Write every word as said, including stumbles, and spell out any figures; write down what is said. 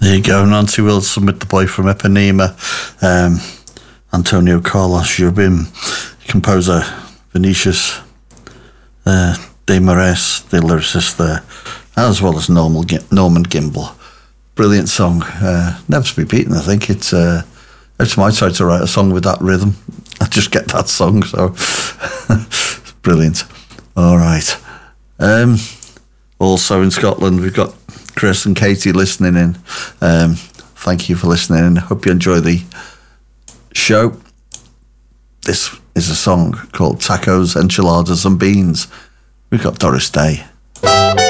There you go, Nancy Wilson with The Boy from Ipanema. Um, Antonio Carlos Jobim, composer Vinicius uh, de Moraes, the lyricist there, as well as Normal, Norman Gimbel. Brilliant song. Uh, never to be beaten, I think. It's uh, it's my try to write a song with that rhythm. I just get that song, so brilliant. All right. Um, also in Scotland, we've got Chris and Katie listening in. Um, thank you for listening in. Hope you enjoy the show. This is a song called Tacos, Enchiladas and Beans. We've got Doris Day.